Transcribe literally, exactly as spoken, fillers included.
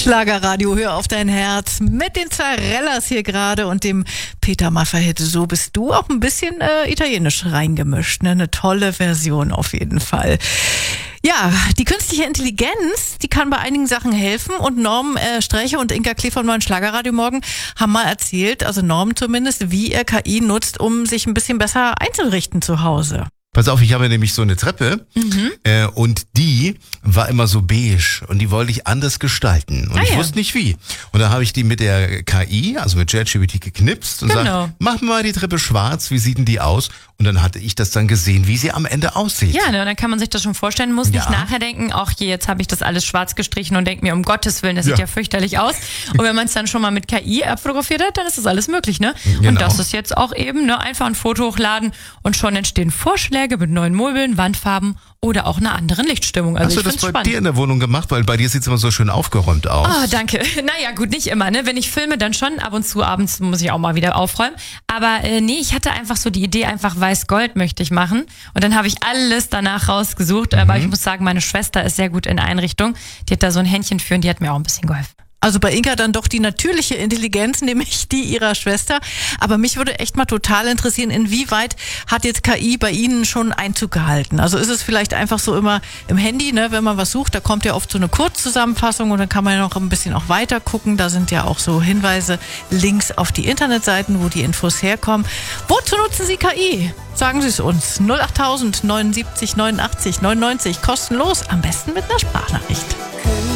Schlagerradio, hör auf dein Herz mit den Zarellas hier gerade und dem Peter Maffay. So bist du auch ein bisschen äh, italienisch reingemischt, ne? Eine tolle Version auf jeden Fall. Ja, die künstliche Intelligenz, die kann bei einigen Sachen helfen und Norm äh, Sträche und Inka Klee vom neuen Schlagerradio morgen haben mal erzählt, also Norm zumindest, wie er K I nutzt, um sich ein bisschen besser einzurichten zu Hause. Pass auf, ich habe nämlich so eine Treppe mhm. äh, und die war immer so beige und die wollte ich anders gestalten und ah, ich ja. wusste nicht wie. Und da habe ich die mit der K I, also mit ChatGPT geknipst und genau. gesagt, mach mir mal die Treppe schwarz, wie sieht denn die aus? Und dann hatte ich das dann gesehen, wie sie am Ende aussieht. Ja, ne, und dann kann man sich das schon vorstellen, muss nicht ja. nachher denken, ach je, jetzt habe ich das alles schwarz gestrichen und denke mir, um Gottes Willen, das ja. sieht ja fürchterlich aus. Und wenn man es dann schon mal mit K I abfotografiert hat, dann ist das alles möglich, ne? Genau. Und das ist jetzt auch eben, ne, einfach ein Foto hochladen und schon entstehen Vorschläge mit neuen Möbeln, Wandfarben oder auch einer anderen Lichtstimmung. Also hast du das bei spannend. dir in der Wohnung gemacht? Weil bei dir sieht es immer so schön aufgeräumt aus. Oh, danke. Naja, gut, nicht immer, ne? Wenn ich filme, dann schon. Ab und zu abends muss ich auch mal wieder aufräumen. Aber äh, nee, ich hatte einfach so die Idee, einfach weiß-gold möchte ich machen. Und dann habe ich alles danach rausgesucht. Mhm. Aber ich muss sagen, meine Schwester ist sehr gut in Einrichtung. Die hat da so ein Händchen für und die hat mir auch ein bisschen geholfen. Also bei Inka dann doch die natürliche Intelligenz, nämlich die ihrer Schwester. Aber mich würde echt mal total interessieren, inwieweit hat jetzt K I bei Ihnen schon Einzug gehalten? Also ist es vielleicht einfach so immer im Handy, ne, wenn man was sucht, da kommt ja oft so eine Kurzzusammenfassung und dann kann man ja noch ein bisschen auch weiter gucken. Da sind ja auch so Hinweise, Links auf die Internetseiten, wo die Infos herkommen. Wozu nutzen Sie K I? Sagen Sie es uns. null achttausend neunundsiebzig neunundachtzig neunundneunzig, kostenlos, am besten mit einer Sprachnachricht.